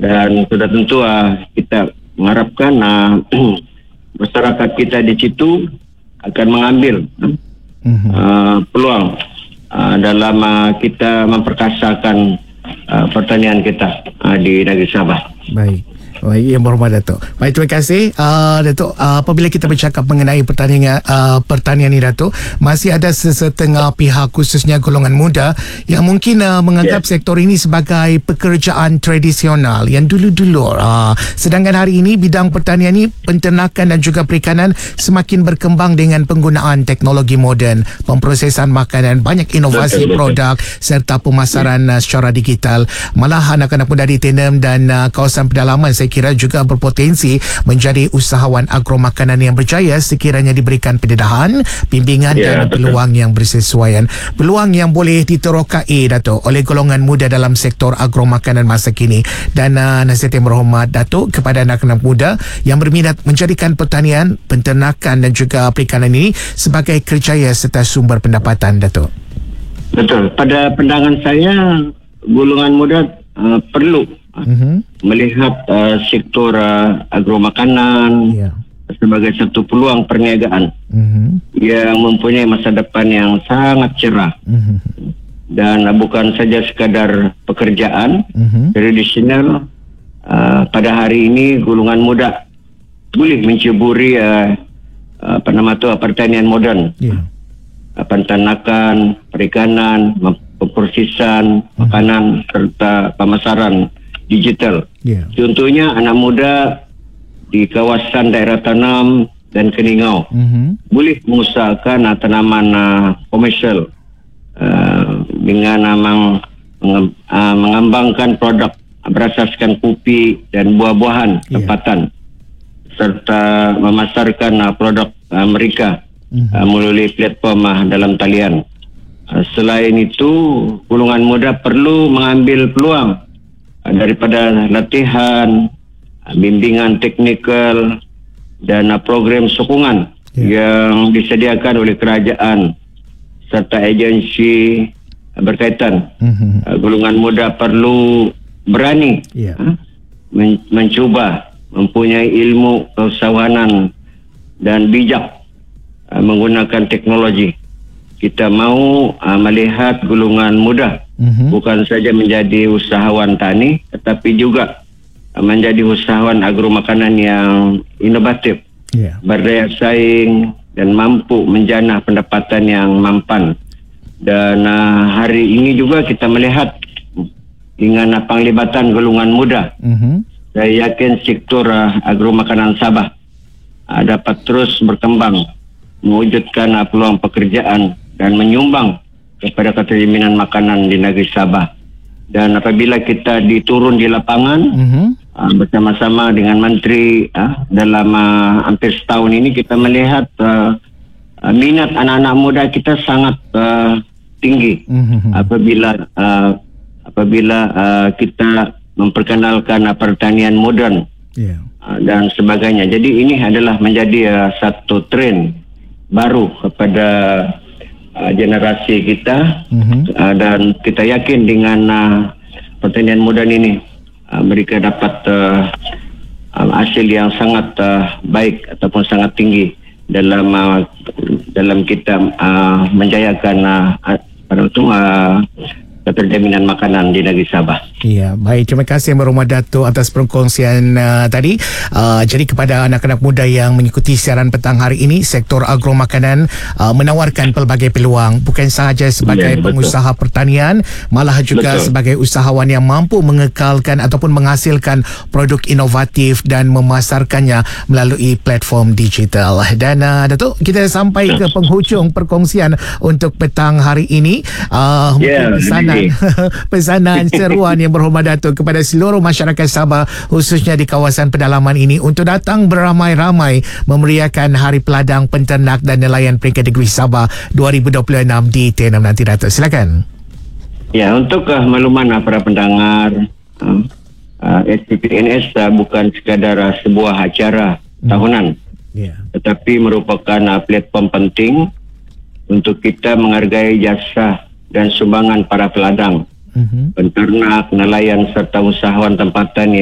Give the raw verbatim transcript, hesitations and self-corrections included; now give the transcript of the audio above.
Dan sudah tentu uh, kita mengharapkan uh, masyarakat kita di situ akan mengambil uh, uh, peluang uh, dalam uh, kita memperkasakan uh, pertanian kita uh, di negeri Sabah. Baik. Baik, Yang Berhormat Datuk. Baik, terima kasih uh, Datuk. Uh, apabila kita bercakap mengenai pertanian uh, pertanian ini, Datuk, masih ada sesetengah pihak khususnya golongan muda yang mungkin uh, menganggap yeah. sektor ini sebagai pekerjaan tradisional yang dulu-dulu. Uh, sedangkan hari ini bidang pertanian ini, penternakan dan juga perikanan semakin berkembang dengan penggunaan teknologi moden, pemprosesan makanan, banyak inovasi betul, produk betul. serta pemasaran yeah. uh, secara digital. Malah anak-anak muda di Tenem dan uh, kawasan pedalaman saya kira juga berpotensi menjadi usahawan agro makanan yang berjaya sekiranya diberikan pendedahan, bimbingan yeah, dan betul. peluang yang bersesuaian. Peluang yang boleh diterokai, Datuk, oleh golongan muda dalam sektor agro makanan masa kini. Dan uh, nasihat Yang Berhormat Datuk kepada anak-anak muda yang berminat menjadikan pertanian, penternakan dan juga perikanan ini sebagai kerjaya serta sumber pendapatan, Datuk. Betul. Pada pandangan saya, golongan muda uh, perlu Uh-huh. melihat uh, sektor uh, agro makanan yeah. sebagai satu peluang perniagaan uh-huh. yang mempunyai masa depan yang sangat cerah uh-huh. dan uh, bukan saja sekadar pekerjaan uh-huh. tradisional. Uh, pada hari ini golongan muda boleh menceburi uh, apa nama tu pertanian moden, yeah. uh, penternakan, perikanan, pemprosesisan uh-huh. makanan serta pemasaran digital. Yeah. Contohnya anak muda di kawasan daerah Tanam dan Keningau mm-hmm. boleh mengusahakan uh, tanaman uh, komersial uh, dengan uh, meng, uh, mengembangkan produk berasaskan kopi dan buah-buahan yeah. tempatan serta memasarkan uh, produk uh, mereka mm-hmm. uh, melalui platform uh, dalam talian. Uh, selain itu, golongan muda perlu mengambil peluang daripada latihan, bimbingan teknikal dan program sokongan yeah. yang disediakan oleh kerajaan serta agensi berkaitan. Mm-hmm. Golongan muda perlu berani yeah. men- mencuba, mempunyai ilmu keusahawanan dan bijak uh, menggunakan teknologi. Kita mahu uh, melihat golongan muda mm-hmm. bukan saja menjadi usahawan tani tetapi juga uh, menjadi usahawan agro makanan yang inovatif, yeah. berdaya saing dan mampu menjanah pendapatan yang mampan. Dan uh, hari ini juga kita melihat dengan uh, penglibatan golongan muda, mm-hmm. saya yakin sektor uh, agro makanan Sabah uh, dapat terus berkembang mewujudkan uh, peluang pekerjaan dan menyumbang kepada keterjaminan makanan di negeri Sabah. Dan apabila kita diturun di lapangan mm-hmm. uh, bersama-sama dengan Menteri uh, dalam uh, hampir setahun ini, kita melihat uh, uh, minat anak-anak muda kita sangat uh, tinggi mm-hmm. apabila uh, apabila uh, kita memperkenalkan uh, pertanian moden yeah. uh, dan sebagainya. Jadi ini adalah menjadi uh, satu tren baru kepada Uh, generasi kita mm-hmm. uh, dan kita yakin dengan uh, pertanian moden ini uh, mereka dapat uh, uh, hasil yang sangat uh, baik ataupun sangat tinggi dalam uh, dalam kita uh, menjayakan uh, pada waktu uh, keterjaminan makanan di negeri Sabah. Ya, baik. Terima kasih Yang Berhormat Datuk atas perkongsian uh, tadi. Uh, jadi kepada anak-anak muda yang mengikuti siaran petang hari ini, sektor agro makanan uh, menawarkan pelbagai peluang, bukan sahaja sebagai ya, pengusaha betul. pertanian, malah juga betul. sebagai usahawan yang mampu mengekalkan ataupun menghasilkan produk inovatif dan memasarkannya melalui platform digital. Dan uh, Datuk, kita sampai ke penghujung perkongsian untuk petang hari ini. Uh, yeah, pesanan pesanan seruan Yang Berhormat Datuk kepada seluruh masyarakat Sabah, khususnya di kawasan pedalaman ini, untuk datang beramai-ramai memeriahkan Hari Peladang Penternak dan Nelayan Peringkat Negeri Sabah dua ribu dua puluh enam di Tenem nanti, Datuk. Silakan. Ya, untuk uh, makluman uh, para pendengar, uh, uh, S P P N S uh, bukan sekadar uh, sebuah acara hmm. tahunan, yeah. tetapi merupakan uh, platform penting untuk kita menghargai jasa dan sumbangan para peladang, mm-hmm. penternak, nelayan serta usahawan tempatan